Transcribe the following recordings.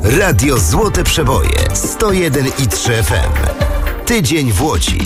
Radio Złote Przeboje 101,3 FM. Tydzień w Łodzi.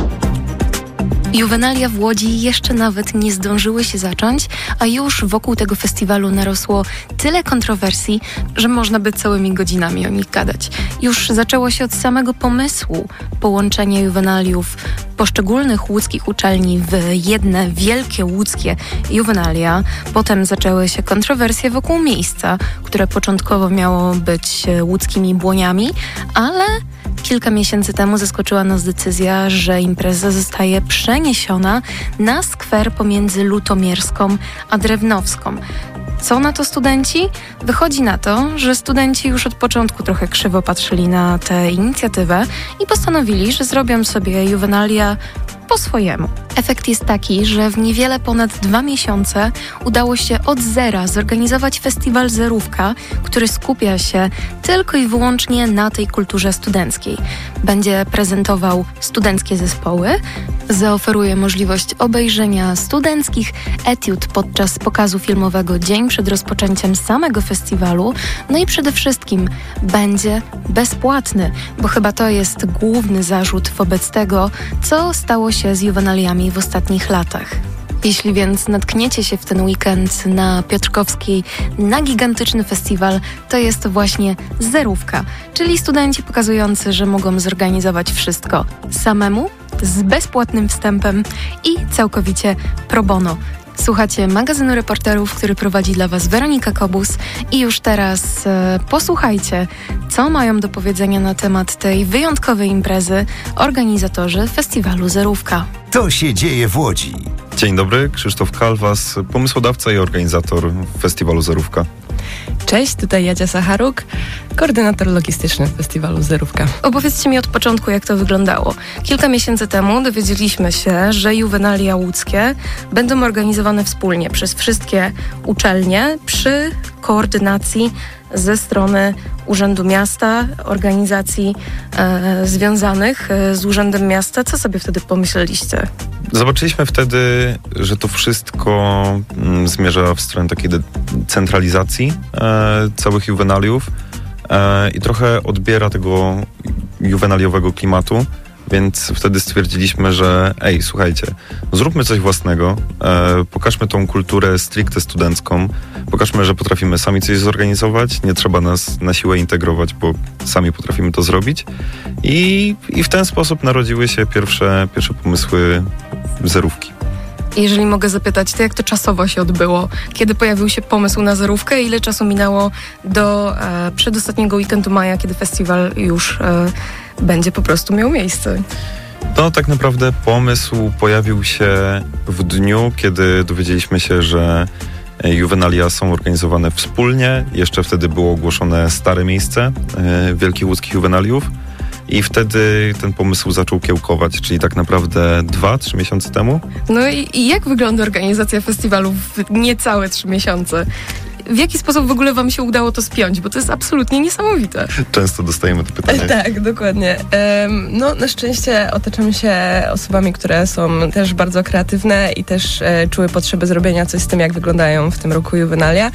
Juwenalia w Łodzi jeszcze nawet nie zdążyły się zacząć, a już wokół tego festiwalu narosło tyle kontrowersji, że można by całymi godzinami o nich gadać. Już zaczęło się od samego pomysłu połączenia juwenaliów poszczególnych łódzkich uczelni w jedne wielkie łódzkie juwenalia. Potem zaczęły się kontrowersje wokół miejsca, które początkowo miało być łódzkimi Błoniami, ale kilka miesięcy temu zaskoczyła nas decyzja, że impreza zostaje przeniesiona na skwer pomiędzy Lutomierską a Drewnowską. Co na to studenci? Wychodzi na to, że studenci już od początku trochę krzywo patrzyli na tę inicjatywę i postanowili, że zrobią sobie juwenalia po swojemu. Efekt jest taki, że w niewiele ponad 2 miesiące udało się od zera zorganizować festiwal Zerówka, który skupia się tylko i wyłącznie na tej kulturze studenckiej. Będzie prezentował studenckie zespoły, zaoferuje możliwość obejrzenia studenckich etiud podczas pokazu filmowego dzień przed rozpoczęciem samego festiwalu, no i przede wszystkim będzie bezpłatny, bo chyba to jest główny zarzut wobec tego, co stało się z juwenaliami w ostatnich latach. Jeśli więc natkniecie się w ten weekend na Piotrkowskiej na gigantyczny festiwal, to jest to właśnie Zerówka, czyli studenci pokazujący, że mogą zorganizować wszystko samemu, z bezpłatnym wstępem i całkowicie pro bono. Słuchacie magazynu reporterów, który prowadzi dla Was Weronika Kobus i już teraz posłuchajcie, co mają do powiedzenia na temat tej wyjątkowej imprezy organizatorzy festiwalu Zerówka. To się dzieje w Łodzi. Dzień dobry, Krzysztof Kalwas, pomysłodawca i organizator festiwalu Zerówka. Cześć, tutaj Jadzia Sacharuk, koordynator logistyczny festiwalu Zerówka. Opowiedzcie mi od początku, jak to wyglądało. Kilka miesięcy temu dowiedzieliśmy się, że juwenalia łódzkie będą organizowane wspólnie przez wszystkie uczelnie przy koordynacji ze strony Urzędu Miasta, organizacji związanych z Urzędem Miasta. Co sobie wtedy pomyśleliście? Zobaczyliśmy wtedy, że to wszystko zmierza w stronę takiej centralizacji całych juwenaliów i trochę odbiera tego juwenaliowego klimatu. Więc wtedy stwierdziliśmy, że słuchajcie, zróbmy coś własnego, pokażmy tą kulturę stricte studencką, pokażmy, że potrafimy sami coś zorganizować, nie trzeba nas na siłę integrować, bo sami potrafimy to zrobić. I w ten sposób narodziły się pierwsze pomysły Zerówki. Jeżeli mogę zapytać, to jak to czasowo się odbyło? Kiedy pojawił się pomysł na Zerówkę? Ile czasu minęło do przedostatniego weekendu maja, kiedy festiwal już będzie po prostu miał miejsce? No tak naprawdę pomysł pojawił się w dniu, kiedy dowiedzieliśmy się, że juwenalia są organizowane wspólnie. Jeszcze wtedy było ogłoszone stare miejsce Wielkich Łódzkich Juwenaliów. I wtedy ten pomysł zaczął kiełkować, czyli tak naprawdę 2-3 miesiące temu. No i jak wygląda organizacja festiwalu w niecałe 3 miesiące? W jaki sposób w ogóle wam się udało to spiąć? Bo to jest absolutnie niesamowite. Często dostajemy to pytanie. Tak, dokładnie. No, na szczęście otaczamy się osobami, które są też bardzo kreatywne i też czuły potrzebę zrobienia coś z tym, jak wyglądają w tym roku juwenalia.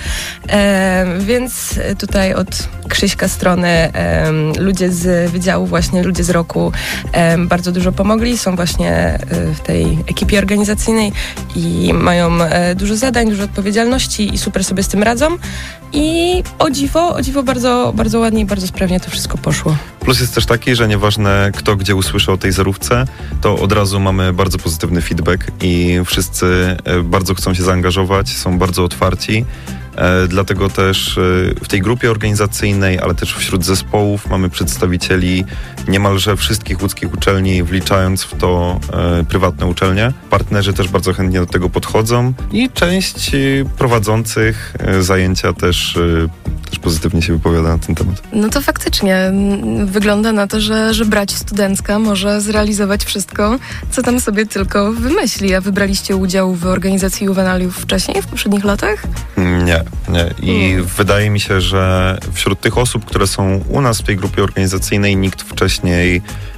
Więc tutaj od Krzyśka strony ludzie z wydziału, właśnie ludzie z roku bardzo dużo pomogli. Są właśnie w tej ekipie organizacyjnej i mają dużo zadań, dużo odpowiedzialności i super sobie z tym radzą. I o dziwo bardzo, bardzo ładnie i bardzo sprawnie to wszystko poszło. Plus jest też taki, że nieważne kto gdzie usłyszy o tej Zerówce, to od razu mamy bardzo pozytywny feedback i wszyscy bardzo chcą się zaangażować, są bardzo otwarci. Dlatego też w tej grupie organizacyjnej, ale też wśród zespołów mamy przedstawicieli niemalże wszystkich łódzkich uczelni, wliczając w to prywatne uczelnie. Partnerzy też bardzo chętnie do tego podchodzą i część prowadzących zajęcia też pozytywnie się wypowiada na ten temat. No to faktycznie wygląda na to, że brać studencka może zrealizować wszystko, co tam sobie tylko wymyśli. A wybraliście udział w organizacji juwenaliów wcześniej, w poprzednich latach? Nie. I wydaje mi się, że wśród tych osób, które są u nas w tej grupie organizacyjnej, nikt wcześniej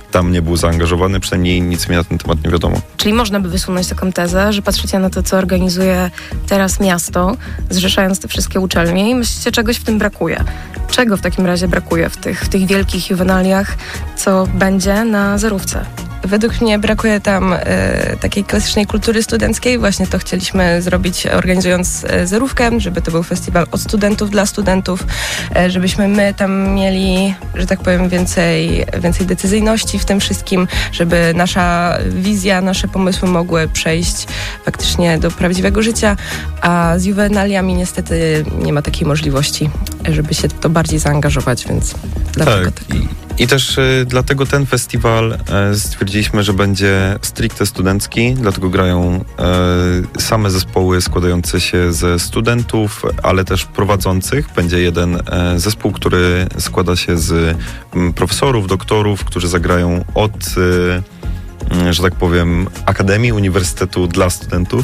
tam nie był zaangażowany, przynajmniej nic mi na ten temat nie wiadomo. Czyli można by wysunąć taką tezę, że patrzycie na to, co organizuje teraz miasto, zrzeszając te wszystkie uczelnie i myślicie, czegoś w tym brakuje. Czego w takim razie brakuje w tych wielkich juwenaliach, co będzie na zerówce? Według mnie brakuje tam takiej klasycznej kultury studenckiej. Właśnie to chcieliśmy zrobić, organizując zerówkę, żeby to był festiwal od studentów dla studentów, żebyśmy my tam mieli, że tak powiem, więcej decyzyjności w tym wszystkim, żeby nasza wizja, nasze pomysły mogły przejść faktycznie do prawdziwego życia, a z juwenaliami niestety nie ma takiej możliwości, żeby się w to bardziej zaangażować, więc dlatego tak. I też dlatego ten festiwal stwierdziliśmy, że będzie stricte studencki, dlatego grają same zespoły składające się ze studentów, ale też prowadzących. Będzie jeden zespół, który składa się z profesorów, doktorów, którzy zagrają od, że tak powiem, akademii, uniwersytetu dla studentów.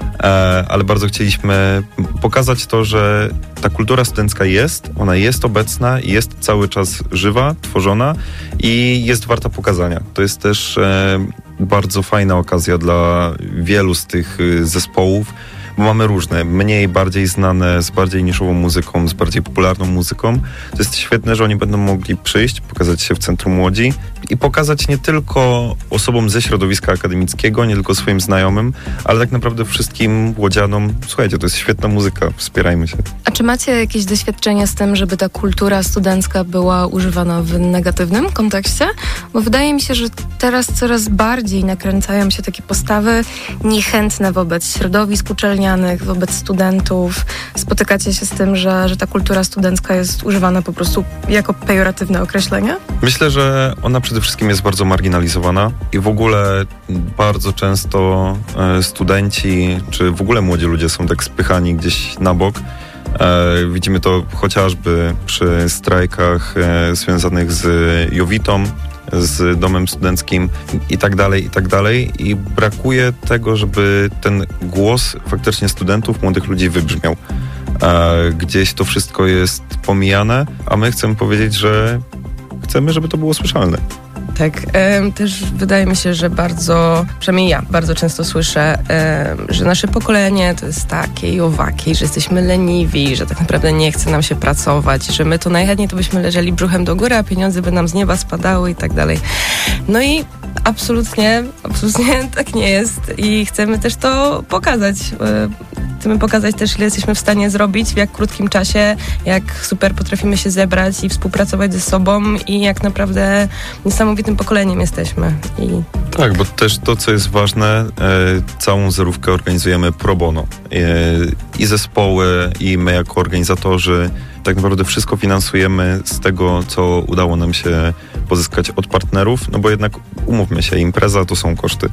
Ale bardzo chcieliśmy pokazać to, że ta kultura studencka ona jest obecna, jest cały czas żywa, tworzona i jest warta pokazania. To jest też bardzo fajna okazja dla wielu z tych zespołów, bo mamy różne, mniej, bardziej znane, z bardziej niszową muzyką, z bardziej popularną muzyką. To jest świetne, że oni będą mogli przyjść, pokazać się w Centrum Łodzi i pokazać nie tylko osobom ze środowiska akademickiego, nie tylko swoim znajomym, ale tak naprawdę wszystkim łodzianom. Słuchajcie, to jest świetna muzyka, wspierajmy się. A czy macie jakieś doświadczenia z tym, żeby ta kultura studencka była używana w negatywnym kontekście? Bo wydaje mi się, że teraz coraz bardziej nakręcają się takie postawy niechętne wobec środowisk uczelnianych, wobec studentów. Spotykacie się z tym, że ta kultura studencka jest używana po prostu jako pejoratywne określenie? Myślę, że ona przede wszystkim jest bardzo marginalizowana i w ogóle bardzo często studenci, czy w ogóle młodzi ludzie są tak spychani gdzieś na bok. Widzimy to chociażby przy strajkach związanych z Jowitą, z domem studenckim i tak dalej. I brakuje tego, żeby ten głos faktycznie studentów, młodych ludzi wybrzmiał. Gdzieś to wszystko jest pomijane, a my chcemy powiedzieć, że chcemy, żeby to było słyszalne. Tak, też wydaje mi się, że przynajmniej ja bardzo często słyszę, że nasze pokolenie to jest takie i owakie, że jesteśmy leniwi, że tak naprawdę nie chce nam się pracować, że my to najchętniej to byśmy leżeli brzuchem do góry, a pieniądze by nam z nieba spadały i tak dalej. No i absolutnie tak nie jest i chcemy też to pokazać. Chcemy pokazać też, ile jesteśmy w stanie zrobić, w jak krótkim czasie, jak super potrafimy się zebrać i współpracować ze sobą i jak naprawdę niesamowitym pokoleniem jesteśmy. Tak, bo też to, co jest ważne, całą zerówkę organizujemy pro bono. I zespoły, i my jako organizatorzy tak naprawdę wszystko finansujemy z tego, co udało nam się pozyskać od partnerów, no bo jednak umówmy się, impreza to są koszty.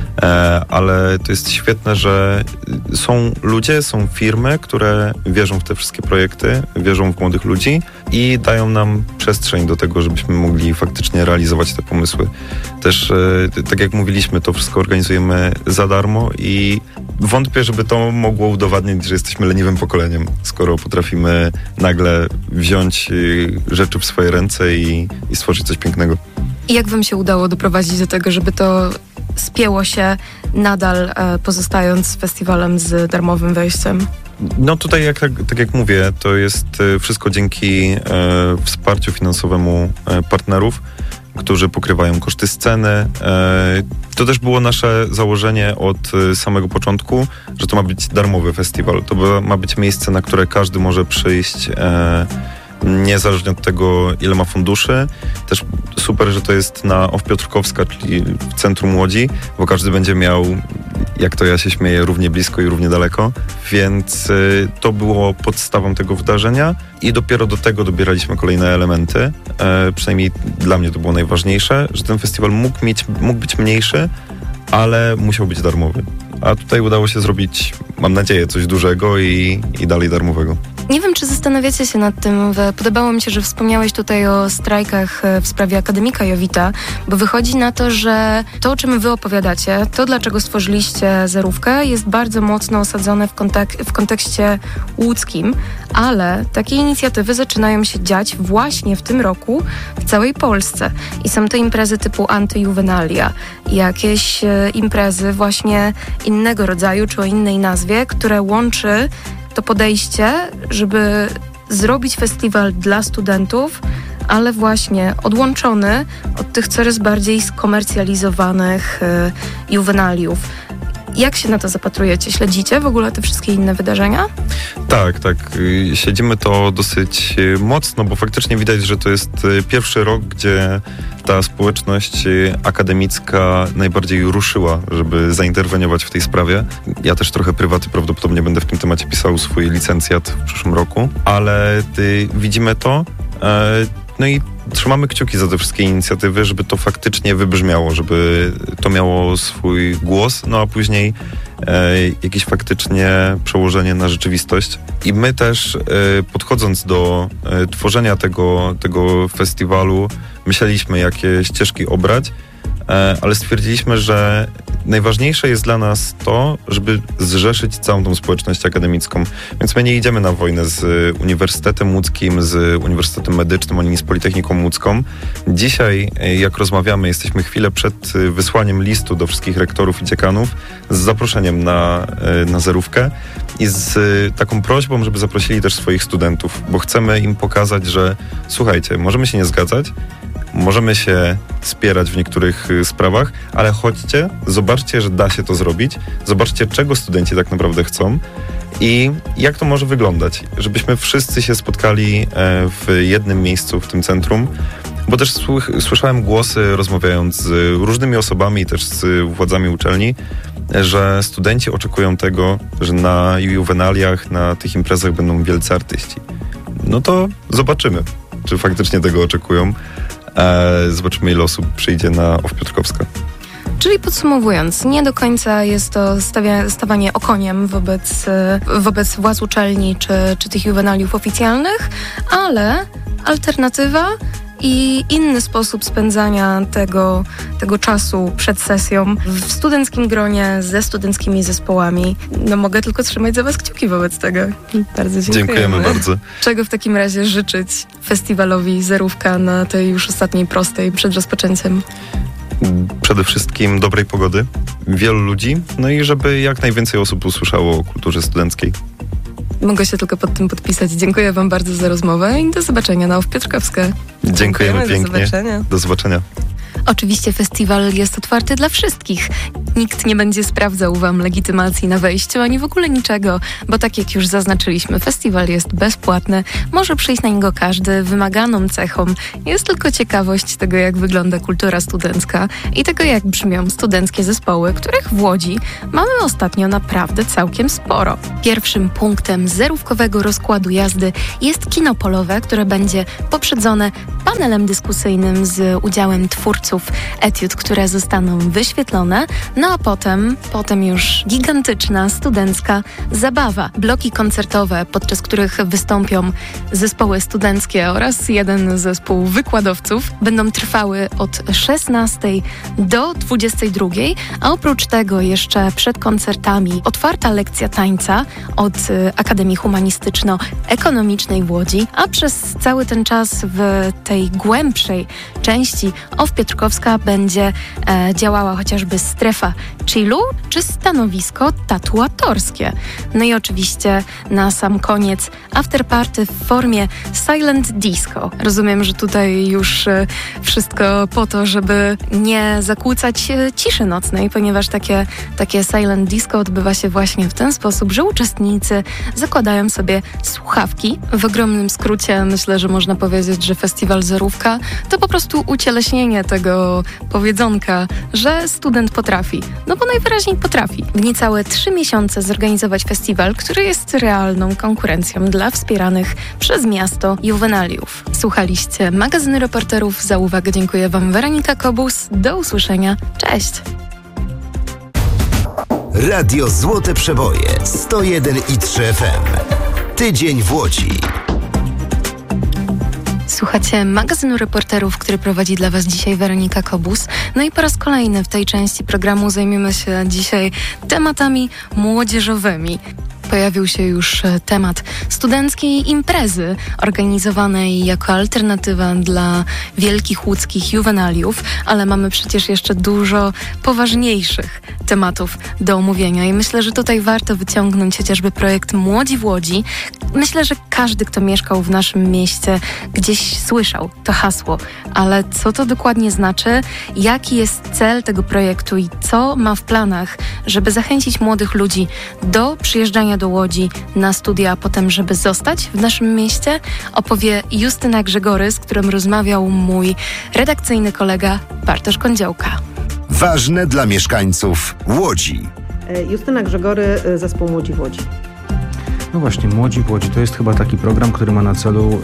Ale to jest świetne, że są ludzie, są firmy, które wierzą w te wszystkie projekty, wierzą w młodych ludzi i dają nam przestrzeń do tego, żebyśmy mogli faktycznie realizować te pomysły. Też, tak jak mówiliśmy, to wszystko organizujemy za darmo i wątpię, żeby to mogło udowadniać, że jesteśmy leniwym pokoleniem, skoro potrafimy nagle wziąć rzeczy w swoje ręce i stworzyć coś pięknego. I jak wam się udało doprowadzić do tego, żeby to spięło się nadal pozostając festiwalem z darmowym wejściem? No tutaj, tak jak mówię, to jest wszystko dzięki wsparciu finansowemu partnerów, którzy pokrywają koszty sceny. To też było nasze założenie od samego początku, że to ma być darmowy festiwal. To ma być miejsce, na które każdy może przyjść, niezależnie od tego, ile ma funduszy. Też super, że to jest na Off Piotrkowska, czyli w centrum Łodzi, bo każdy będzie miał, jak to ja się śmieję, równie blisko i równie daleko. Więc to było podstawą tego wydarzenia i dopiero do tego dobieraliśmy kolejne elementy. Przynajmniej dla mnie to było najważniejsze, że ten festiwal mógł być mniejszy, ale musiał być darmowy. A tutaj udało się zrobić, mam nadzieję, coś dużego i dalej darmowego. Nie wiem, czy zastanawiacie się nad tym. Podobało mi się, że wspomniałeś tutaj o strajkach w sprawie akademika Jowita, bo wychodzi na to, że to, o czym wy opowiadacie, to, dlaczego stworzyliście Zerówkę, jest bardzo mocno osadzone w kontekście łódzkim, ale takie inicjatywy zaczynają się dziać właśnie w tym roku w całej Polsce. I są to imprezy typu Antyjuwenalia, jakieś imprezy właśnie innego rodzaju, czy o innej nazwie, które łączy to podejście, żeby zrobić festiwal dla studentów, ale właśnie odłączony od tych coraz bardziej skomercjalizowanych juwenaliów. Jak się na to zapatrujecie? Śledzicie w ogóle te wszystkie inne wydarzenia? Tak. Śledzimy to dosyć mocno, bo faktycznie widać, że to jest pierwszy rok, gdzie ta społeczność akademicka najbardziej ruszyła, żeby zainterweniować w tej sprawie. Ja też trochę prywatnie prawdopodobnie będę w tym temacie pisał swój licencjat w przyszłym roku, ale widzimy to. No i trzymamy kciuki za te wszystkie inicjatywy, żeby to faktycznie wybrzmiało, żeby to miało swój głos, no a później jakieś faktycznie przełożenie na rzeczywistość. I my też podchodząc do tworzenia tego festiwalu, myśleliśmy, jakie ścieżki obrać, ale stwierdziliśmy, że najważniejsze jest dla nas to, żeby zrzeszyć całą tą społeczność akademicką. Więc my nie idziemy na wojnę z Uniwersytetem Łódzkim, z Uniwersytetem Medycznym, ani z Politechniką Łódzką. Dzisiaj, jak rozmawiamy, jesteśmy chwilę przed wysłaniem listu do wszystkich rektorów i dziekanów z zaproszeniem na Zerówkę i z taką prośbą, żeby zaprosili też swoich studentów, bo chcemy im pokazać, że słuchajcie, możemy się nie zgadzać, możemy się spierać w niektórych sprawach, ale chodźcie, zobaczcie, że da się to zrobić, zobaczcie, czego studenci tak naprawdę chcą i jak to może wyglądać, żebyśmy wszyscy się spotkali w jednym miejscu, w tym centrum, bo też słyszałem głosy, rozmawiając z różnymi osobami, też z władzami uczelni, że studenci oczekują tego, że na juwenaliach, na tych imprezach będą wielcy artyści. No to zobaczymy, czy faktycznie tego oczekują. Zobaczymy, ile osób przyjdzie na OFF Piotrkowska. Czyli podsumowując, nie do końca jest to stawanie okoniem wobec władz uczelni czy tych juwenaliów oficjalnych, ale alternatywa i inny sposób spędzania tego czasu przed sesją w studenckim gronie, ze studenckimi zespołami. No mogę tylko trzymać za was kciuki wobec tego. Bardzo Dziękujemy bardzo. Czego w takim razie życzyć festiwalowi Zerówka na tej już ostatniej prostej przed rozpoczęciem? Przede wszystkim dobrej pogody, wielu ludzi, no i żeby jak najwięcej osób usłyszało o kulturze studenckiej. Mogę się tylko pod tym podpisać. Dziękuję wam bardzo za rozmowę i do zobaczenia na OFF Piotrkowska. Dziękujemy pięknie. Do zobaczenia. Do zobaczenia. Oczywiście festiwal jest otwarty dla wszystkich. Nikt nie będzie sprawdzał wam legitymacji na wejściu, ani w ogóle niczego, bo tak jak już zaznaczyliśmy, festiwal jest bezpłatny, może przyjść na niego każdy. Wymaganą cechą jest tylko ciekawość tego, jak wygląda kultura studencka i tego, jak brzmią studenckie zespoły, których w Łodzi mamy ostatnio naprawdę całkiem sporo. Pierwszym punktem zerówkowego rozkładu jazdy jest kino polowe, które będzie poprzedzone panelem dyskusyjnym z udziałem twórców etiud, które zostaną wyświetlone, no a potem już gigantyczna studencka zabawa. Bloki koncertowe, podczas których wystąpią zespoły studenckie oraz jeden zespół wykładowców, będą trwały od 16 do 22, a oprócz tego jeszcze przed koncertami otwarta lekcja tańca od Akademii Humanistyczno-Ekonomicznej w Łodzi, a przez cały ten czas w tej głębszej części OFF Piotrkowska będzie działała chociażby strefa chillu czy stanowisko tatuatorskie. No i oczywiście na sam koniec afterparty w formie silent disco. Rozumiem, że tutaj już wszystko po to, żeby nie zakłócać ciszy nocnej, ponieważ takie silent disco odbywa się właśnie w ten sposób, że uczestnicy zakładają sobie słuchawki. W ogromnym skrócie myślę, że można powiedzieć, że festiwal Zerówka to po prostu ucieleśnienie tego powiedzonka, że student potrafi. No bo najwyraźniej potrafi. W niecałe 3 miesiące zorganizować festiwal, który jest realną konkurencją dla wspieranych przez miasto juwenaliów. Słuchaliście magazynu reporterów. Za uwagę dziękuję wam Weronika Kobus. Do usłyszenia. Cześć! Radio Złote Przeboje 101,3 FM. Tydzień w Łodzi. Słuchacie magazynu reporterów, który prowadzi dla Was dzisiaj Weronika Kobus. No i po raz kolejny w tej części programu zajmiemy się dzisiaj tematami młodzieżowymi. Pojawił się już temat studenckiej imprezy organizowanej jako alternatywa dla wielkich łódzkich juwenaliów, ale mamy przecież jeszcze dużo poważniejszych tematów do omówienia i myślę, że tutaj warto wyciągnąć chociażby projekt Młodzi w Łodzi. Myślę, że każdy, kto mieszkał w naszym mieście, gdzieś słyszał to hasło, ale co to dokładnie znaczy, jaki jest cel tego projektu i co ma w planach, żeby zachęcić młodych ludzi do przyjeżdżania do Łodzi na studia, a potem, żeby zostać w naszym mieście, opowie Justyna Grzegory, z którym rozmawiał mój redakcyjny kolega Bartosz Kądziołka. Ważne dla mieszkańców Łodzi. Justyna Grzegory, zespół Młodzi w Łodzi. No właśnie, Młodzi w Łodzi to jest chyba taki program, który ma na celu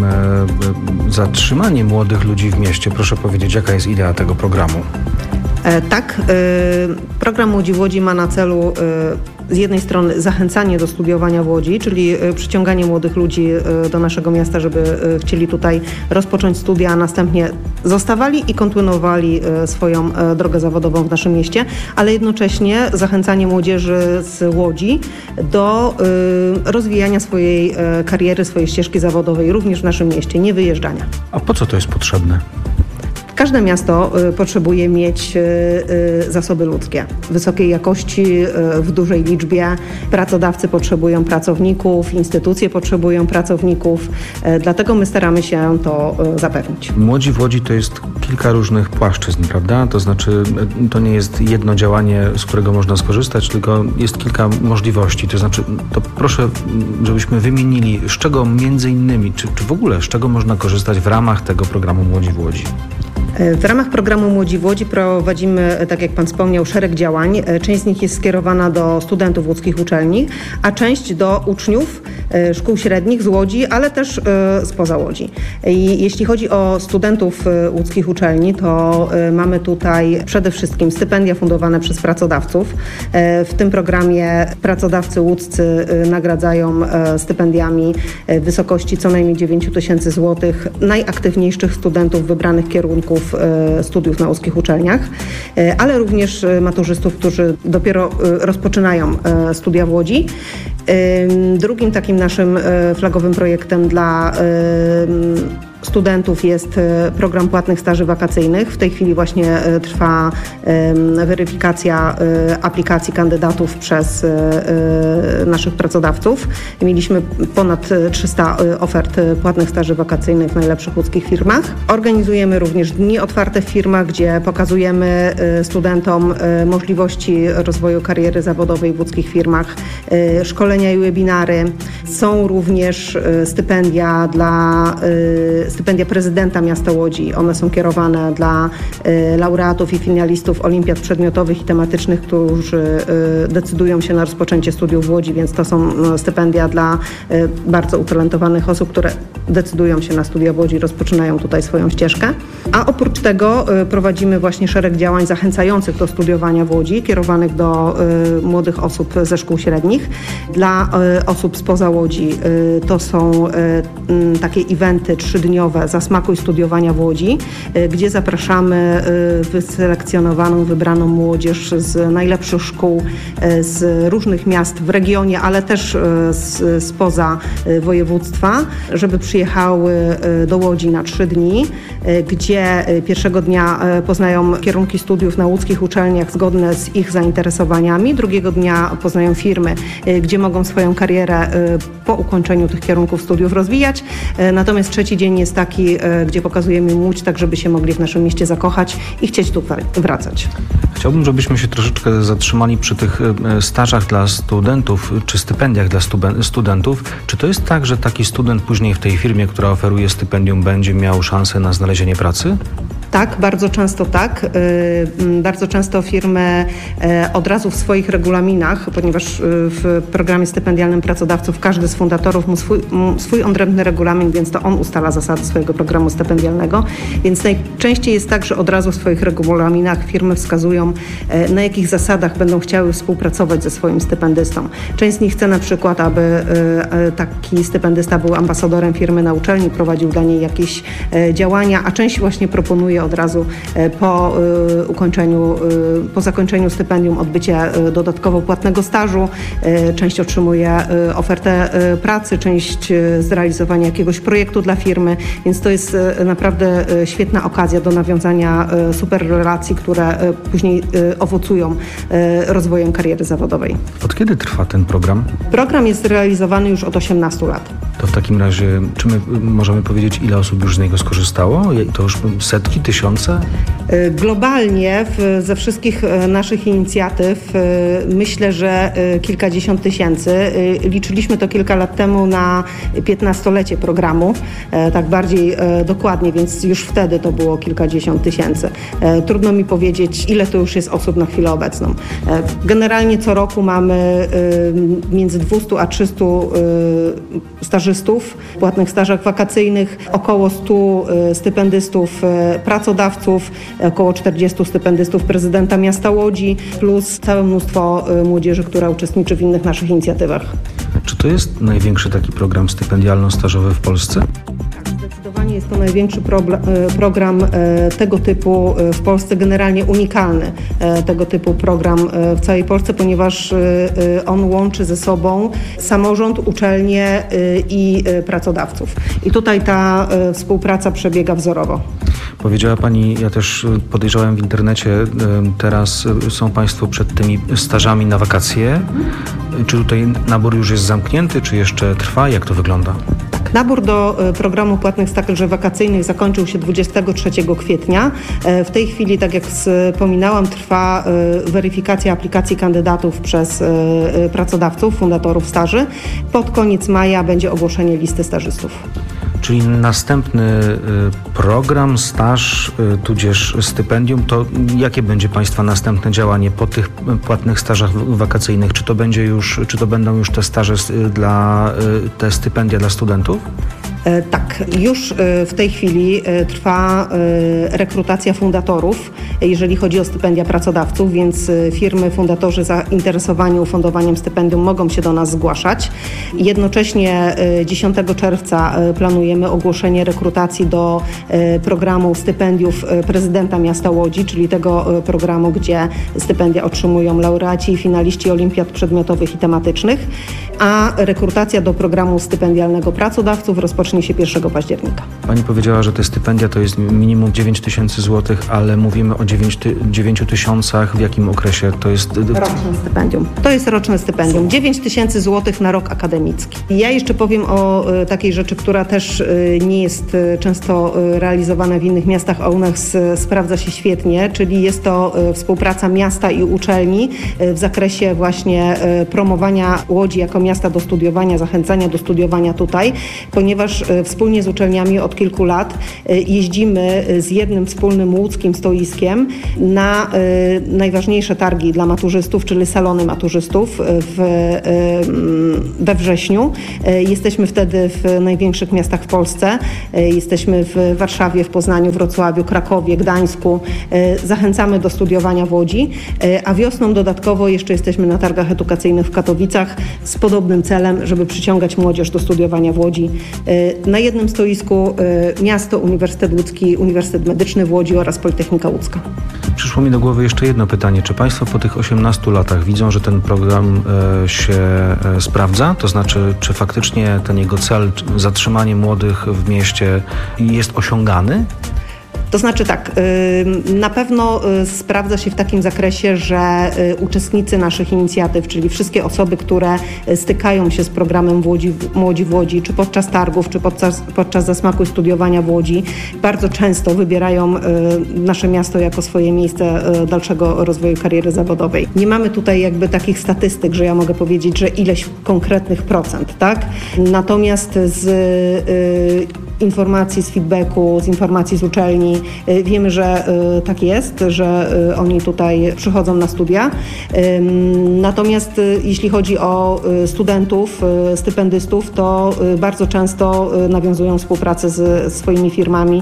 zatrzymanie młodych ludzi w mieście. Proszę powiedzieć, jaka jest idea tego programu? Tak, program Młodzi w Łodzi ma na celu z jednej strony zachęcanie do studiowania w Łodzi, czyli przyciąganie młodych ludzi do naszego miasta, żeby chcieli tutaj rozpocząć studia, a następnie zostawali i kontynuowali swoją drogę zawodową w naszym mieście, ale jednocześnie zachęcanie młodzieży z Łodzi do rozwijania swojej kariery, swojej ścieżki zawodowej również w naszym mieście, nie wyjeżdżania. A po co to jest potrzebne? Każde miasto potrzebuje mieć zasoby ludzkie wysokiej jakości, w dużej liczbie. Pracodawcy potrzebują pracowników, instytucje potrzebują pracowników, dlatego my staramy się to zapewnić. Młodzi w Łodzi to jest kilka różnych płaszczyzn, prawda? To znaczy, to nie jest jedno działanie, z którego można skorzystać, tylko jest kilka możliwości. To znaczy, to proszę, żebyśmy wymienili, z czego między innymi, czy w ogóle, z czego można korzystać w ramach tego programu Młodzi w Łodzi. W ramach programu Młodzi w Łodzi prowadzimy, tak jak Pan wspomniał, szereg działań. Część z nich jest skierowana do studentów łódzkich uczelni, a część do uczniów szkół średnich z Łodzi, ale też spoza Łodzi. I jeśli chodzi o studentów łódzkich uczelni, to mamy tutaj przede wszystkim stypendia fundowane przez pracodawców. W tym programie pracodawcy łódzcy nagradzają stypendiami w wysokości co najmniej 9 000 złotych najaktywniejszych studentów wybranych kierunków studiów na łódzkich uczelniach, ale również maturzystów, którzy dopiero rozpoczynają studia w Łodzi. Drugim takim naszym flagowym projektem dla studentów jest program płatnych staży wakacyjnych. W tej chwili właśnie trwa weryfikacja aplikacji kandydatów przez naszych pracodawców. Mieliśmy ponad 300 ofert płatnych staży wakacyjnych w najlepszych łódzkich firmach. Organizujemy również dni otwarte w firmach, gdzie pokazujemy studentom możliwości rozwoju kariery zawodowej w łódzkich firmach, szkolenia i webinary. Są również stypendia prezydenta miasta Łodzi. One są kierowane dla laureatów i finalistów olimpiad przedmiotowych i tematycznych, którzy decydują się na rozpoczęcie studiów w Łodzi, więc to są stypendia dla bardzo utalentowanych osób, które decydują się na studia w Łodzi i rozpoczynają tutaj swoją ścieżkę. A oprócz tego prowadzimy właśnie szereg działań zachęcających do studiowania w Łodzi, kierowanych do młodych osób ze szkół średnich. Dla osób spoza Łodzi to są takie eventy 3-dniowe Zasmakuj studiowania w Łodzi, gdzie zapraszamy wyselekcjonowaną, wybraną młodzież z najlepszych szkół z różnych miast w regionie, ale też spoza województwa, żeby przyjechały do Łodzi na 3 dni, gdzie pierwszego dnia poznają kierunki studiów na łódzkich uczelniach zgodne z ich zainteresowaniami, drugiego dnia poznają firmy, gdzie mogą swoją karierę po ukończeniu tych kierunków studiów rozwijać. Natomiast trzeci dzień jest taki, gdzie pokazujemy im Łódź, tak żeby się mogli w naszym mieście zakochać i chcieć tu wracać. Chciałbym, żebyśmy się troszeczkę zatrzymali przy tych stażach dla studentów, czy stypendiach dla studentów. Czy to jest tak, że taki student później w tej firmie, która oferuje stypendium, będzie miał szansę na znalezienie pracy? Tak, bardzo często tak. Bardzo często firmy od razu w swoich regulaminach, ponieważ w programie stypendialnym pracodawców każdy z fundatorów ma swój odrębny regulamin, więc to on ustala zasady swojego programu stypendialnego. Więc najczęściej jest tak, że od razu w swoich regulaminach firmy wskazują, na jakich zasadach będą chciały współpracować ze swoim stypendystą. Część z nich chce na przykład, aby taki stypendysta był ambasadorem firmy na uczelni, prowadził dla niej jakieś działania, a część właśnie proponuje od razu po zakończeniu stypendium odbycie dodatkowo płatnego stażu. Część otrzymuje ofertę pracy, część zrealizowania jakiegoś projektu dla firmy, więc to jest naprawdę świetna okazja do nawiązania super relacji, które później owocują rozwojem kariery zawodowej. Od kiedy trwa ten program? Program jest realizowany już od 18 lat. To w takim razie, czy my możemy powiedzieć, ile osób już z niego skorzystało? To już setki, tysiące? Globalnie ze wszystkich naszych inicjatyw myślę, że kilkadziesiąt tysięcy. Liczyliśmy to kilka lat temu na 15-lecie programu, tak bardziej dokładnie, więc już wtedy to było kilkadziesiąt tysięcy. Trudno mi powiedzieć, ile to już jest osób na chwilę obecną. Generalnie co roku mamy między 200 a 300 stażystów w płatnych stażach wakacyjnych, około 100 stypendystów pracodawców, około 40 stypendystów prezydenta miasta Łodzi, plus całe mnóstwo młodzieży, która uczestniczy w innych naszych inicjatywach. Czy to jest największy taki program stypendialno-stażowy w Polsce? Zdecydowanie jest to największy program tego typu w Polsce, generalnie unikalny tego typu program w całej Polsce, ponieważ on łączy ze sobą samorząd, uczelnie i pracodawców. I tutaj ta współpraca przebiega wzorowo. Powiedziała Pani, ja też podejrzewałem w internecie, teraz są Państwo przed tymi stażami na wakacje. Czy tutaj nabór już jest zamknięty, czy jeszcze trwa? Jak to wygląda? Nabór do programu płatnych staży wakacyjnych zakończył się 23 kwietnia. W tej chwili, tak jak wspominałam, trwa weryfikacja aplikacji kandydatów przez pracodawców, fundatorów staży. Pod koniec maja będzie ogłoszenie listy stażystów. Czyli następny program, staż, tudzież stypendium, to jakie będzie Państwa następne działanie po tych płatnych stażach wakacyjnych? Czy to będą już te staże te stypendia dla studentów? Tak, już w tej chwili trwa rekrutacja fundatorów, jeżeli chodzi o stypendia pracodawców, więc firmy, fundatorzy zainteresowani ufundowaniem stypendium mogą się do nas zgłaszać. Jednocześnie 10 czerwca planujemy ogłoszenie rekrutacji do programu stypendiów prezydenta miasta Łodzi, czyli tego programu, gdzie stypendia otrzymują laureaci i finaliści olimpiad przedmiotowych i tematycznych, a rekrutacja do programu stypendialnego pracodawców rozpocznie się 1 października. Pani powiedziała, że te stypendia to jest minimum 9 tysięcy złotych, ale mówimy o 9 tysiącach. W jakim okresie to jest? Roczne stypendium. To jest roczne stypendium. 9 tysięcy złotych na rok akademicki. Ja jeszcze powiem o takiej rzeczy, która też nie jest często realizowana w innych miastach, a u nas sprawdza się świetnie, czyli jest to współpraca miasta i uczelni w zakresie właśnie promowania Łodzi jako miasta do studiowania, zachęcania do studiowania tutaj, ponieważ wspólnie z uczelniami od kilku lat jeździmy z jednym wspólnym łódzkim stoiskiem na najważniejsze targi dla maturzystów, czyli salony maturzystów we wrześniu. Jesteśmy wtedy w największych miastach w Polsce. Jesteśmy w Warszawie, w Poznaniu, Wrocławiu, Krakowie, Gdańsku. Zachęcamy do studiowania w Łodzi, a wiosną dodatkowo jeszcze jesteśmy na targach edukacyjnych w Katowicach z podobnym celem, żeby przyciągać młodzież do studiowania w Łodzi. Na jednym stoisku miasto, Uniwersytet Łódzki, Uniwersytet Medyczny w Łodzi oraz Politechnika Łódzka. Przyszło mi do głowy jeszcze jedno pytanie. Czy Państwo po tych 18 latach widzą, że ten program się sprawdza? To znaczy, czy faktycznie ten jego cel, zatrzymanie młodych w mieście jest osiągany? To znaczy tak, na pewno sprawdza się w takim zakresie, że uczestnicy naszych inicjatyw, czyli wszystkie osoby, które stykają się z programem Młodzi w Łodzi, czy podczas targów, czy podczas zasmaku studiowania w Łodzi, bardzo często wybierają nasze miasto jako swoje miejsce dalszego rozwoju kariery zawodowej. Nie mamy tutaj jakby takich statystyk, że ja mogę powiedzieć, że ileś konkretnych procent, tak? Natomiast informacji, z feedbacku, z informacji z uczelni. Wiemy, że tak jest, że oni tutaj przychodzą na studia. Natomiast jeśli chodzi o studentów, stypendystów, to bardzo często nawiązują współpracę z swoimi firmami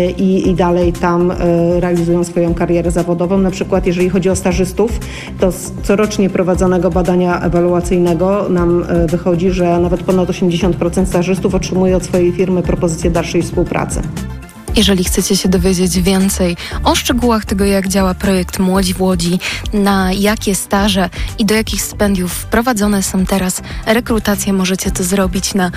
i dalej tam realizują swoją karierę zawodową. Na przykład jeżeli chodzi o stażystów, to z corocznie prowadzonego badania ewaluacyjnego nam wychodzi, że nawet ponad 80% stażystów otrzymuje od swojej firmy propozycję dalszej współpracy. Jeżeli chcecie się dowiedzieć więcej o szczegółach tego, jak działa projekt Młodzi w Łodzi, na jakie staże i do jakich stypendiów wprowadzone są teraz rekrutacje, możecie to zrobić na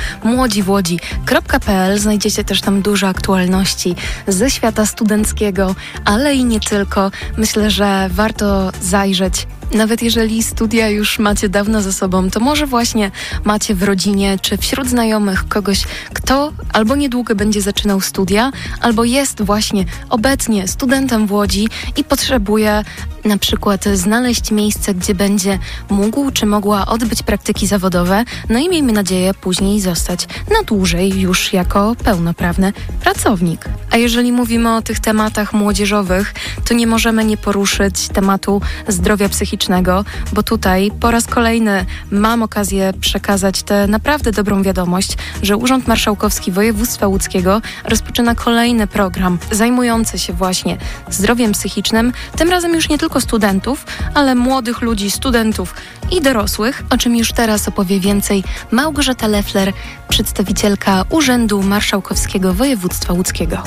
młodziwłodzi.pl. Znajdziecie też tam dużo aktualności ze świata studenckiego, ale i nie tylko. Myślę, że warto zajrzeć. Nawet jeżeli studia już macie dawno za sobą, to może właśnie macie w rodzinie czy wśród znajomych kogoś, kto albo niedługo będzie zaczynał studia, albo jest właśnie obecnie studentem w Łodzi i potrzebuje na przykład znaleźć miejsce, gdzie będzie mógł czy mogła odbyć praktyki zawodowe, no i miejmy nadzieję później zostać na dłużej już jako pełnoprawny pracownik. A jeżeli mówimy o tych tematach młodzieżowych, to nie możemy nie poruszyć tematu zdrowia psychicznego, bo tutaj po raz kolejny mam okazję przekazać tę naprawdę dobrą wiadomość, że Urząd Marszałkowski Województwa Łódzkiego rozpoczyna kolejny program zajmujący się właśnie zdrowiem psychicznym, tym razem już nie tylko studentów, ale młodych ludzi, studentów i dorosłych, o czym już teraz opowie więcej Małgorzata Leffler, przedstawicielka Urzędu Marszałkowskiego Województwa Łódzkiego.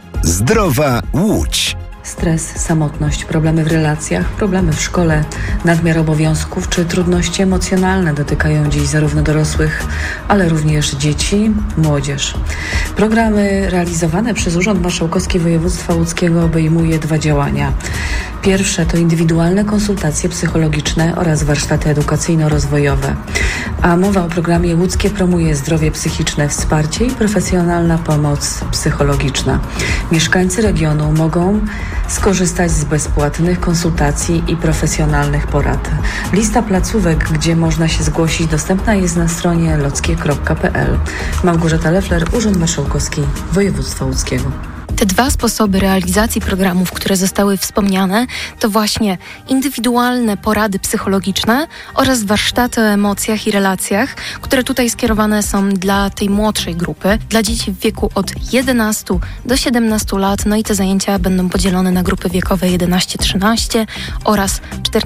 Zdrowa Łódź. Stres, samotność, problemy w relacjach, problemy w szkole, nadmiar obowiązków czy trudności emocjonalne dotykają dziś zarówno dorosłych, ale również dzieci, młodzież. Programy realizowane przez Urząd Marszałkowski Województwa Łódzkiego obejmuje 2 działania. Pierwsze to indywidualne konsultacje psychologiczne oraz warsztaty edukacyjno-rozwojowe. A mowa o programie Łódzkie promuje zdrowie psychiczne, wsparcie i profesjonalna pomoc psychologiczna. Mieszkańcy regionu mogą skorzystać z bezpłatnych konsultacji i profesjonalnych porad. Lista placówek, gdzie można się zgłosić, dostępna jest na stronie lockie.pl. Małgorzata Leffler, Urząd Marszałkowski Województwa Łódzkiego. Te 2 sposoby realizacji programów, które zostały wspomniane, to właśnie indywidualne porady psychologiczne oraz warsztaty o emocjach i relacjach, które tutaj skierowane są dla tej młodszej grupy, dla dzieci w wieku od 11 do 17 lat, no i te zajęcia będą podzielone na grupy wiekowe 11-13 oraz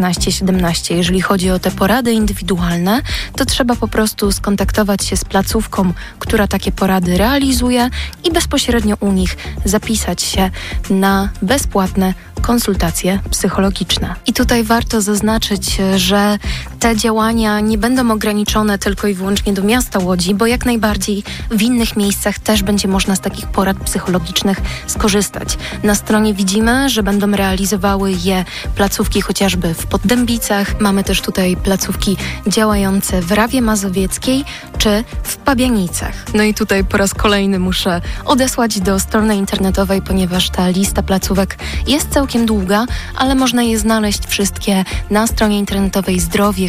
14-17. Jeżeli chodzi o te porady indywidualne, to trzeba po prostu skontaktować się z placówką, która takie porady realizuje i bezpośrednio u nich zapisać się na bezpłatne konsultacje psychologiczne. I tutaj warto zaznaczyć, że te działania nie będą ograniczone tylko i wyłącznie do miasta Łodzi, bo jak najbardziej w innych miejscach też będzie można z takich porad psychologicznych skorzystać. Na stronie widzimy, że będą realizowały je placówki chociażby w Poddębicach. Mamy też tutaj placówki działające w Rawie Mazowieckiej czy w Pabianicach. No i tutaj po raz kolejny muszę odesłać do strony internetowej, ponieważ ta lista placówek jest całkiem długa, ale można je znaleźć wszystkie na stronie internetowej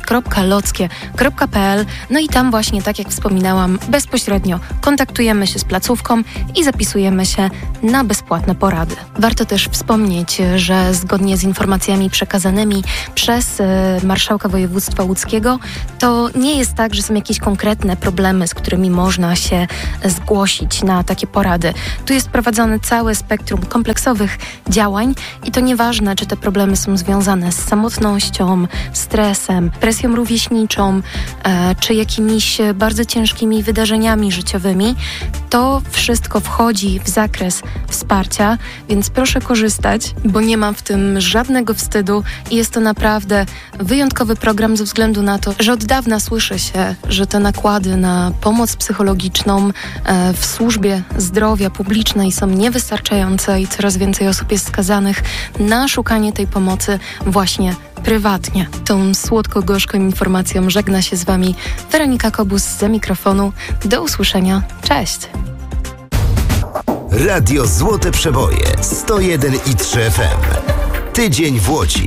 zdrowie.lockie.pl. No i tam właśnie, tak jak wspominałam, bezpośrednio kontaktujemy się z placówką i zapisujemy się na bezpłatne porady. Warto też wspomnieć, że zgodnie z informacjami przekazanymi przez marszałka województwa łódzkiego, to nie jest tak, że są jakieś konkretne problemy, z którymi można się zgłosić na takie porady. Tu jest prowadzone całe spektrum kompleksowych działań i to nieważne, czy te problemy są związane z samotnością, stresem, presją rówieśniczą, czy jakimiś bardzo ciężkimi wydarzeniami życiowymi. To wszystko wchodzi w zakres wsparcia, więc proszę korzystać, bo nie ma w tym żadnego wstydu i jest to naprawdę wyjątkowy program ze względu na to, że od dawna słyszy się, że te nakłady na pomoc psychologiczną w służbie zdrowia publicznej są niewystarczające i coraz więcej osób jest skazanych na szukanie tej pomocy właśnie prywatnie. Tą słodko-gorzką informacją żegna się z Wami Weronika Kobus za mikrofonu. Do usłyszenia. Cześć! Radio Złote Przeboje 101,3 FM. Tydzień w Łodzi.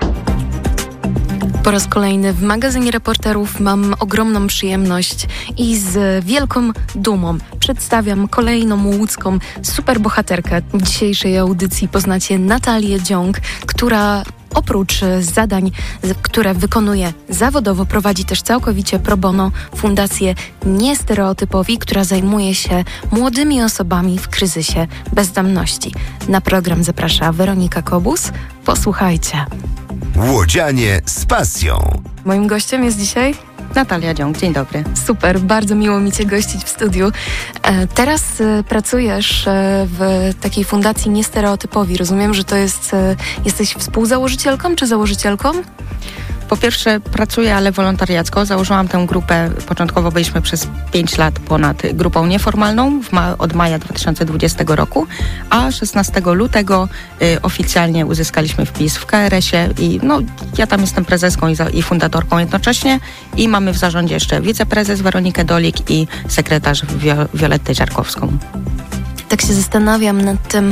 Po raz kolejny w magazynie reporterów mam ogromną przyjemność i z wielką dumą przedstawiam kolejną łódzką superbohaterkę. W dzisiejszej audycji poznacie Natalię Dziąg, która oprócz zadań, które wykonuje zawodowo, prowadzi też całkowicie pro bono Fundację Niestereotypowi, która zajmuje się młodymi osobami w kryzysie bezdomności. Na program zaprasza Weronika Kobus. Posłuchajcie. Łodzianie z pasją. Moim gościem jest dzisiaj Natalia Dziąg, dzień dobry. Super, bardzo miło mi Cię gościć w studiu. Teraz pracujesz w takiej fundacji Niestereotypowi. Rozumiem, że to jesteś współzałożycielką czy założycielką? Po pierwsze pracuję, ale wolontariacko. Założyłam tę grupę, początkowo byliśmy przez 5 lat ponad grupą nieformalną od maja 2020 roku, a 16 lutego oficjalnie uzyskaliśmy wpis w KRS-ie i ja tam jestem prezeską i fundatorką jednocześnie i mamy w zarządzie jeszcze wiceprezes Weronikę Dolik i sekretarz Violettę Ziarkowską. Tak się zastanawiam nad tym,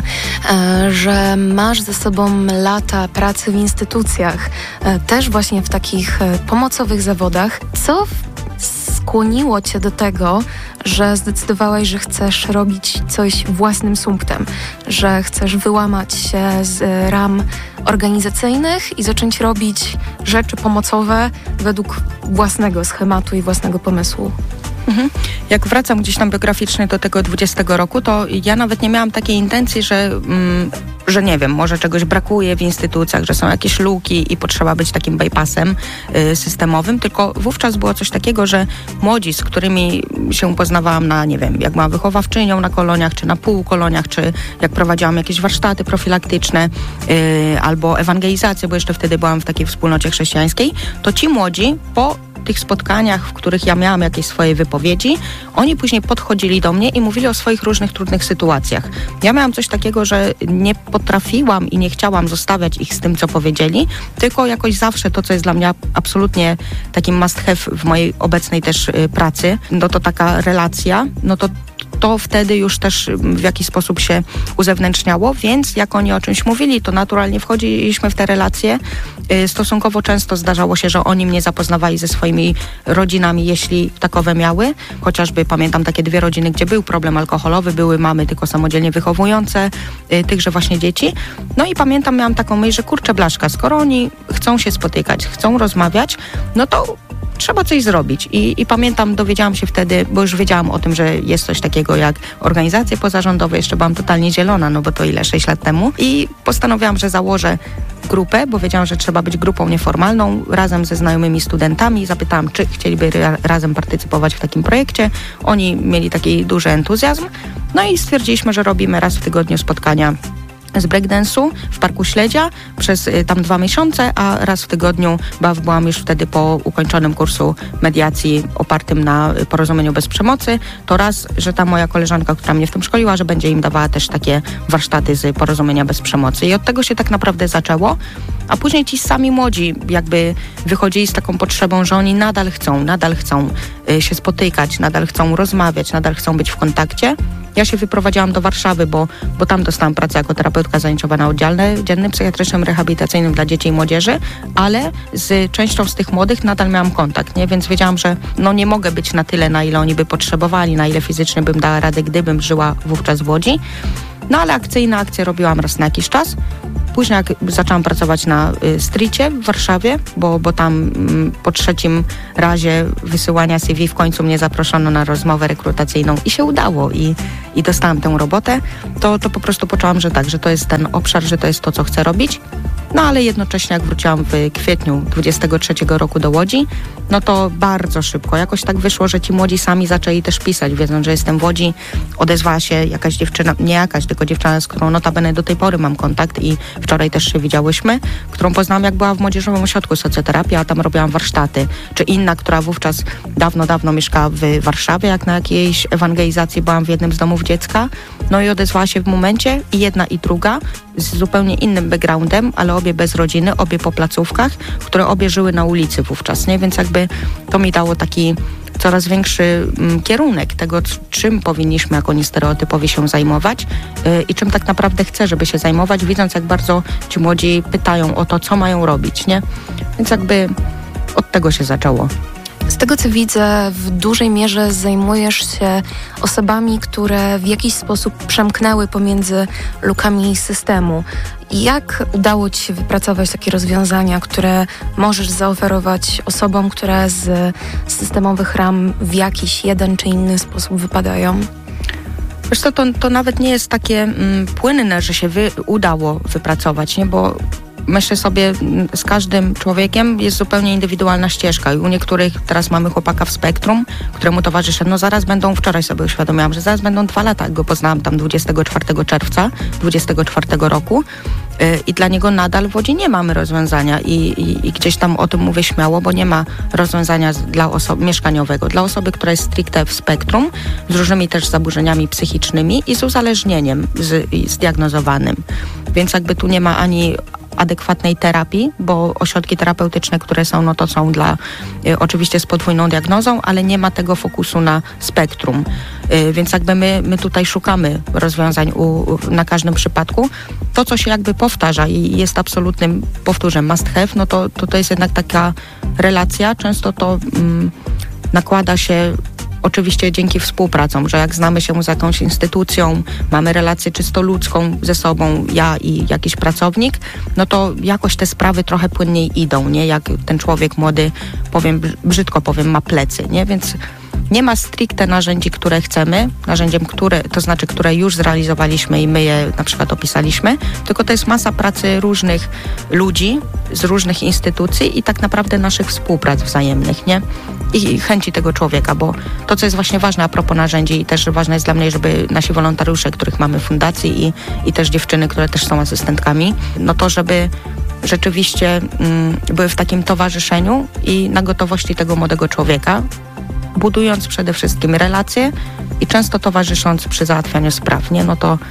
że masz za sobą lata pracy w instytucjach, też właśnie w takich pomocowych zawodach. Co skłoniło Cię do tego, że zdecydowałaś, że chcesz robić coś własnym sumptem, że chcesz wyłamać się z ram organizacyjnych i zacząć robić rzeczy pomocowe według własnego schematu i własnego pomysłu? Jak wracam gdzieś tam biograficznie do tego 20 roku, to ja nawet nie miałam takiej intencji, że nie wiem, może czegoś brakuje w instytucjach, że są jakieś luki i potrzeba być takim bypassem systemowym, tylko wówczas było coś takiego, że młodzi, z którymi się poznawałam na, nie wiem, jak byłam wychowawczynią na koloniach, czy na półkoloniach, czy jak prowadziłam jakieś warsztaty profilaktyczne, albo ewangelizację, bo jeszcze wtedy byłam w takiej wspólnocie chrześcijańskiej, to ci młodzi po tych spotkaniach, w których ja miałam jakieś swoje wypowiedzi, oni później podchodzili do mnie i mówili o swoich różnych trudnych sytuacjach. Ja miałam coś takiego, że nie potrafiłam i nie chciałam zostawiać ich z tym, co powiedzieli, tylko jakoś zawsze to, co jest dla mnie absolutnie takim must have w mojej obecnej też pracy, to taka relacja, to wtedy już też w jakiś sposób się uzewnętrzniało, więc jak oni o czymś mówili, to naturalnie wchodziliśmy w te relacje. Stosunkowo często zdarzało się, że oni mnie zapoznawali ze swoimi rodzinami, jeśli takowe miały. Chociażby pamiętam takie 2 rodziny, gdzie był problem alkoholowy, były mamy tylko samodzielnie wychowujące tychże właśnie dzieci. No i pamiętam, miałam taką myśl, że kurczę blaszka, skoro oni chcą się spotykać, chcą rozmawiać, no to trzeba coś zrobić. I pamiętam, dowiedziałam się wtedy, bo już wiedziałam o tym, że jest coś takiego jak organizacje pozarządowe. Jeszcze byłam totalnie zielona, bo to 6 lat temu. I postanowiłam, że założę grupę, bo wiedziałam, że trzeba być grupą nieformalną, razem ze znajomymi studentami. Zapytałam, czy chcieliby razem partycypować w takim projekcie. Oni mieli taki duży entuzjazm. No i stwierdziliśmy, że robimy raz w tygodniu spotkania z breakdance'u w Parku Śledzia przez tam 2 miesiące, a raz w tygodniu byłam już wtedy po ukończonym kursu mediacji opartym na porozumieniu bez przemocy, to raz, że ta moja koleżanka, która mnie w tym szkoliła, że będzie im dawała też takie warsztaty z porozumienia bez przemocy. I od tego się tak naprawdę zaczęło, a później ci sami młodzi jakby wychodzili z taką potrzebą, że oni nadal chcą się spotykać, nadal chcą rozmawiać, nadal chcą być w kontakcie. Ja się wyprowadziłam do Warszawy, bo tam dostałam pracę jako terapeutka zajęciowa na oddziale dziennym, psychiatrycznym, rehabilitacyjnym dla dzieci i młodzieży, ale z częścią z tych młodych nadal miałam kontakt, nie? Więc wiedziałam, że nie mogę być na tyle, na ile oni by potrzebowali, na ile fizycznie bym dała radę, gdybym żyła wówczas w Łodzi. Ale akcyjne akcje robiłam raz na jakiś czas. Później jak zaczęłam pracować na Streetie w Warszawie, bo tam po 3. razie wysyłania CV w końcu mnie zaproszono na rozmowę rekrutacyjną i się udało i dostałam tę robotę, to po prostu poczułam, że tak, że to jest ten obszar, że to jest to, co chcę robić. Ale jednocześnie jak wróciłam w kwietniu 23 roku do Łodzi, to bardzo szybko jakoś tak wyszło, że ci młodzi sami zaczęli też pisać, wiedząc, że jestem w Łodzi. Odezwała się jakaś dziewczyna, tylko dziewczyna, z którą notabene do tej pory mam kontakt i wczoraj też się widziałyśmy, którą poznałam, jak była w Młodzieżowym Ośrodku Socjoterapii, a tam robiłam warsztaty. Czy inna, która wówczas dawno mieszkała w Warszawie, jak na jakiejś ewangelizacji byłam w jednym z domów dziecka. I odezwała się w momencie i jedna i druga z zupełnie innym backgroundem, ale obie bez rodziny, obie po placówkach, które obie żyły na ulicy wówczas, nie? Więc jakby to mi dało taki coraz większy kierunek tego, czym powinniśmy jako niestereotypowi się zajmować i czym tak naprawdę chcę, żeby się zajmować, widząc jak bardzo ci młodzi pytają o to, co mają robić, nie? Więc jakby od tego się zaczęło. Z tego, co widzę, w dużej mierze zajmujesz się osobami, które w jakiś sposób przemknęły pomiędzy lukami systemu. Jak udało Ci się wypracować takie rozwiązania, które możesz zaoferować osobom, które z systemowych ram w jakiś jeden czy inny sposób wypadają? Wiesz co, to nawet nie jest takie płynne, że się udało wypracować, nie? Bo myślę sobie, z każdym człowiekiem jest zupełnie indywidualna ścieżka i u niektórych, teraz mamy chłopaka w spektrum, któremu towarzyszę, wczoraj sobie uświadomiłam, że zaraz będą 2 lata, jak go poznałam tam 24 czerwca 24 roku i dla niego nadal w Łodzi nie mamy rozwiązania i gdzieś tam o tym mówię śmiało, bo nie ma rozwiązania dla mieszkaniowego, dla osoby, która jest stricte w spektrum, z różnymi też zaburzeniami psychicznymi i z uzależnieniem zdiagnozowanym. Więc jakby tu nie ma ani adekwatnej terapii, bo ośrodki terapeutyczne, które są, to są dla oczywiście z podwójną diagnozą, ale nie ma tego fokusu na spektrum. Więc jakby my tutaj szukamy rozwiązań na każdym przypadku. To, co się jakby powtarza i jest absolutnym, powtórzę, must have, to jest jednak taka relacja. Często to nakłada się oczywiście dzięki współpracom, że jak znamy się z jakąś instytucją, mamy relację czysto ludzką ze sobą, ja i jakiś pracownik, to jakoś te sprawy trochę płynniej idą, nie? Jak ten człowiek młody, brzydko powiem, ma plecy, nie? Więc nie ma stricte narzędzi, które chcemy, które już zrealizowaliśmy i my je na przykład opisaliśmy, tylko to jest masa pracy różnych ludzi z różnych instytucji i tak naprawdę naszych współprac wzajemnych, nie? I chęci tego człowieka, bo to, co jest właśnie ważne a propos narzędzi i też ważne jest dla mnie, żeby nasi wolontariusze, których mamy w fundacji i też dziewczyny, które też są asystentkami, to żeby rzeczywiście były w takim towarzyszeniu i na gotowości tego młodego człowieka, budując przede wszystkim relacje i często towarzysząc przy załatwianiu spraw, nie?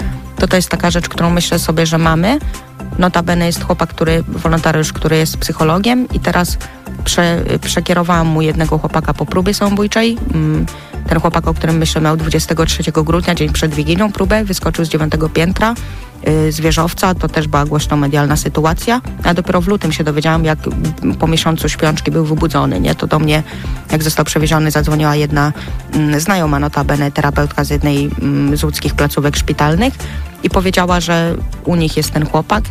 To jest taka rzecz, którą myślę sobie, że mamy. Notabene jest chłopak, wolontariusz, który jest psychologiem i teraz przekierowałam mu jednego chłopaka po próbie samobójczej. Ten chłopak, o którym myślę, miał 23 grudnia, dzień przed Wigilią próbę, wyskoczył z 9 piętra z wieżowca, to też była głośno medialna sytuacja, a dopiero w lutym się dowiedziałam, jak po miesiącu śpiączki był wybudzony, nie? To do mnie, jak został przewieziony, zadzwoniła jedna znajoma notabene, terapeutka z jednej z łódzkich placówek szpitalnych i powiedziała, że u nich jest ten chłopak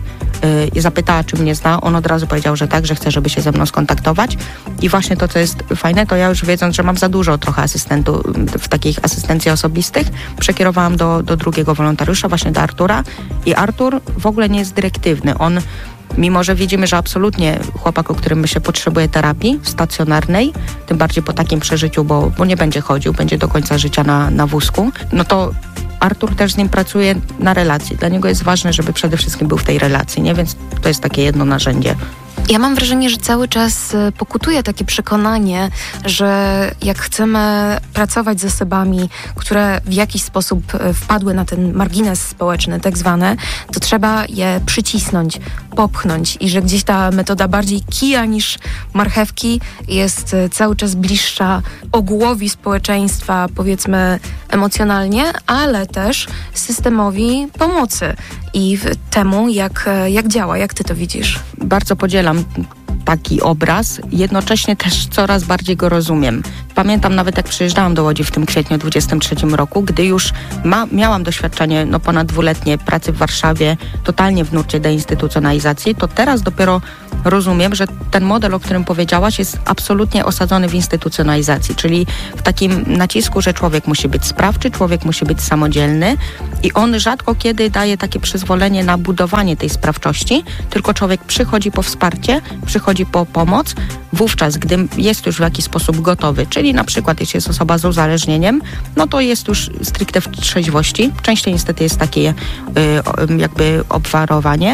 i zapytała, czy mnie zna. On od razu powiedział, że tak, że chce, żeby się ze mną skontaktować i właśnie to, co jest fajne, to ja już wiedząc, że mam za dużo trochę asystentów w takich asystencji osobistych, przekierowałam do drugiego wolontariusza, właśnie do Artura i Artur w ogóle nie jest dyrektywny. On, mimo że widzimy, że absolutnie chłopak, o którym myślę, potrzebuje terapii stacjonarnej, tym bardziej po takim przeżyciu, bo nie będzie chodził, będzie do końca życia na wózku, to Artur też z nim pracuje na relacji. Dla niego jest ważne, żeby przede wszystkim był w tej relacji, nie? Więc to jest takie jedno narzędzie. Ja mam wrażenie, że cały czas pokutuje takie przekonanie, że jak chcemy pracować z osobami, które w jakiś sposób wpadły na ten margines społeczny, tak zwany, to trzeba je przycisnąć, popchnąć i że gdzieś ta metoda bardziej kija niż marchewki jest cały czas bliższa ogółowi społeczeństwa, powiedzmy emocjonalnie, ale też systemowi pomocy i temu, jak działa, jak ty to widzisz? Bardzo podzielam taki obraz, jednocześnie też coraz bardziej go rozumiem. Pamiętam nawet, jak przyjeżdżałam do Łodzi w tym kwietniu 23 roku, gdy już miałam doświadczenie ponad 2-letnie pracy w Warszawie, totalnie w nurcie deinstytucjonalizacji, to teraz dopiero rozumiem, że ten model, o którym powiedziałaś, jest absolutnie osadzony w instytucjonalizacji, czyli w takim nacisku, że człowiek musi być sprawczy, człowiek musi być samodzielny i on rzadko kiedy daje takie przyzwolenie na budowanie tej sprawczości, tylko człowiek przychodzi po wsparcie, przychodzi po pomoc, wówczas, gdy jest już w jakiś sposób gotowy, czyli na przykład jeśli jest osoba z uzależnieniem, to jest już stricte w trzeźwości. Częściej niestety jest takie jakby obwarowanie.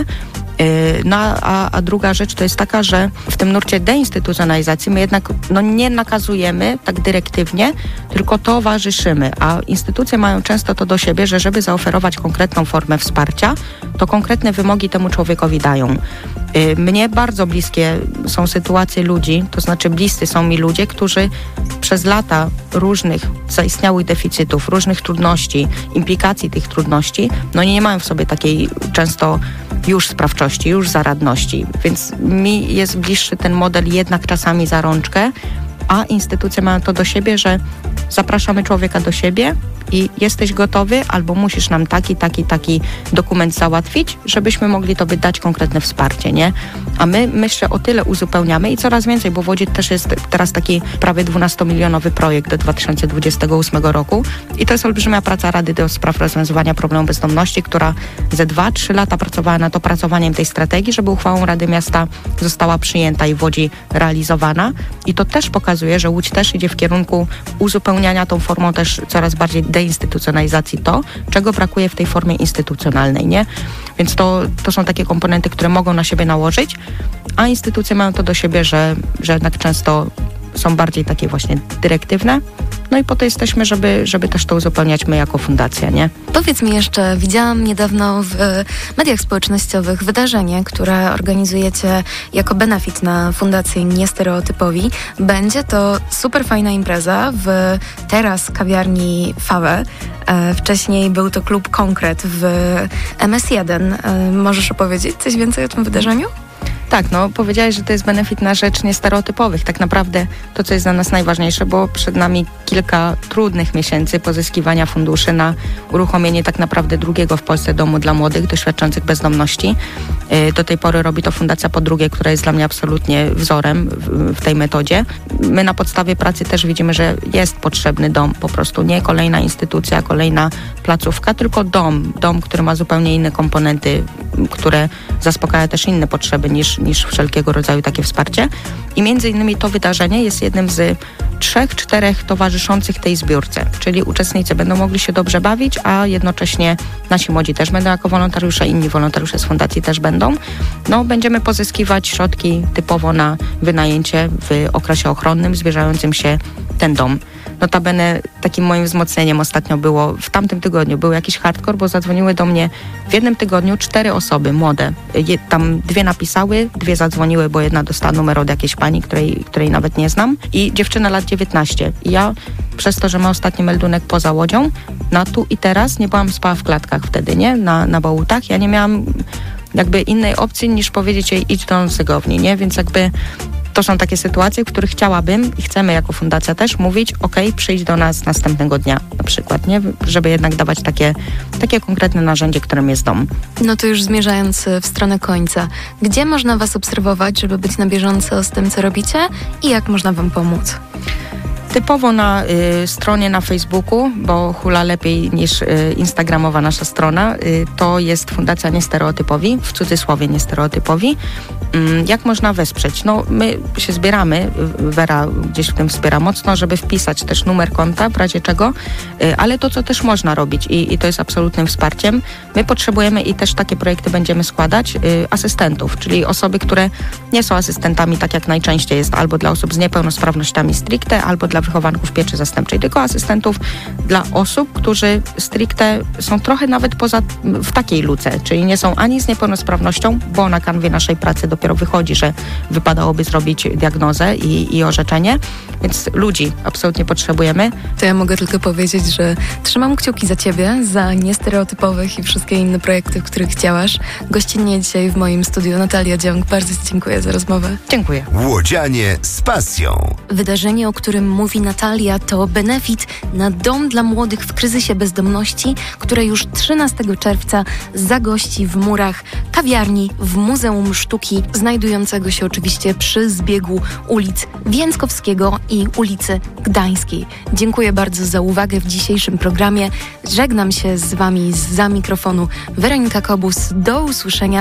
A druga rzecz to jest taka, że w tym nurcie deinstytucjonalizacji my jednak nie nakazujemy tak dyrektywnie, tylko towarzyszymy, a instytucje mają często to do siebie, że żeby zaoferować konkretną formę wsparcia, to konkretne wymogi temu człowiekowi dają. Mnie bardzo bliskie są sytuacje ludzi, to znaczy bliscy są mi ludzie, którzy przez lata różnych zaistniałych deficytów, różnych trudności, implikacji tych trudności, nie mają w sobie takiej często już sprawczości, już zaradności. Więc mi jest bliższy ten model jednak czasami za rączkę a instytucje mają to do siebie, że zapraszamy człowieka do siebie i jesteś gotowy albo musisz nam taki dokument załatwić, żebyśmy mogli to wydać konkretne wsparcie, nie? A my, myślę, o tyle uzupełniamy i coraz więcej, bo w Łodzi też jest teraz taki prawie 12-milionowy projekt do 2028 roku i to jest olbrzymia praca Rady do Spraw Rozwiązywania Problemu Bezdomności, która ze 2-3 lata pracowała nad opracowaniem tej strategii, żeby uchwałą Rady Miasta została przyjęta i w Łodzi realizowana i to też pokazuje, że Łódź też idzie w kierunku uzupełniania tą formą też coraz bardziej deinstytucjonalizacji to, czego brakuje w tej formie instytucjonalnej, nie? Więc to są takie komponenty, które mogą na siebie nałożyć, a instytucje mają to do siebie, że jednak często są bardziej takie właśnie dyrektywne. No i po to jesteśmy, żeby też to uzupełniać my jako fundacja, nie? Powiedz mi jeszcze, widziałam niedawno w mediach społecznościowych wydarzenie, które organizujecie jako benefit na Fundację Niestereotypowi. Będzie to super fajna impreza w teraz kawiarni Fawe. Wcześniej był to klub Konkret w MS1. Możesz opowiedzieć coś więcej o tym wydarzeniu? Tak, powiedziałeś, że to jest benefit na rzecz niestereotypowych. Tak naprawdę to, co jest dla nas najważniejsze, bo przed nami kilka trudnych miesięcy pozyskiwania funduszy na uruchomienie tak naprawdę drugiego w Polsce domu dla młodych doświadczających bezdomności. Do tej pory robi to Fundacja Podrugie, która jest dla mnie absolutnie wzorem w tej metodzie. My na podstawie pracy też widzimy, że jest potrzebny dom, po prostu nie kolejna instytucja, kolejna placówka, tylko dom, który ma zupełnie inne komponenty, które zaspokaja też inne potrzeby niż wszelkiego rodzaju takie wsparcie. I między innymi to wydarzenie jest jednym z 3-4 towarzyszących tej zbiórce, czyli uczestnicy będą mogli się dobrze bawić, a jednocześnie nasi młodzi też będą jako wolontariusze, inni wolontariusze z fundacji też będą. Będziemy pozyskiwać środki typowo na wynajęcie w okresie ochronnym zwierzającym się ten dom. Notabene takim moim wzmocnieniem ostatnio było, w tamtym tygodniu był jakiś hardcore, bo zadzwoniły do mnie w jednym tygodniu 4 osoby młode. Tam 2 napisały, 2 zadzwoniły, bo jedna dostała numer od jakiejś pani, której nawet nie znam i dziewczyna lat 19. I ja przez to, że ma ostatni meldunek poza Łodzią, na tu i teraz nie byłam spała w klatkach wtedy, nie? Na Bałutach. Ja nie miałam jakby innej opcji niż powiedzieć jej idź do noclegowni, nie? Więc jakby to są takie sytuacje, w których chciałabym i chcemy jako fundacja też mówić, przyjdź do nas następnego dnia na przykład, nie? Żeby jednak dawać takie konkretne narzędzie, którym jest dom. No to już zmierzając w stronę końca, gdzie można was obserwować, żeby być na bieżąco z tym, co robicie i jak można wam pomóc? Typowo na stronie na Facebooku, bo hula lepiej niż instagramowa nasza strona, to jest Fundacja Niestereotypowi, w cudzysłowie Niestereotypowi. Jak można wesprzeć? My się zbieramy, Wera gdzieś w tym wspiera mocno, żeby wpisać też numer konta, w razie czego, ale to, co też można robić i to jest absolutnym wsparciem. My potrzebujemy i też takie projekty będziemy składać, asystentów, czyli osoby, które nie są asystentami, tak jak najczęściej jest, albo dla osób z niepełnosprawnościami stricte, albo dla wychowanków pieczy zastępczej, tylko asystentów dla osób, którzy stricte są trochę nawet w takiej luce, czyli nie są ani z niepełnosprawnością, bo na kanwie naszej pracy dopiero wychodzi, że wypadałoby zrobić diagnozę i orzeczenie, więc ludzi absolutnie potrzebujemy. To ja mogę tylko powiedzieć, że trzymam kciuki za ciebie, za Niestereotypowych i wszystkie inne projekty, w których działasz. Gościnnie dzisiaj w moim studiu Natalia Dziąg. Bardzo ci dziękuję za rozmowę. Dziękuję. Łodzianie z pasją. Wydarzenie, o którym mówi Natalia, to benefit na dom dla młodych w kryzysie bezdomności, które już 13 czerwca zagości w murach kawiarni w Muzeum Sztuki, znajdującego się oczywiście przy zbiegu ulic Więckowskiego i ulicy Gdańskiej. Dziękuję bardzo za uwagę w dzisiejszym programie. Żegnam się z wami zza mikrofonu. Weronika Kobus. Do usłyszenia.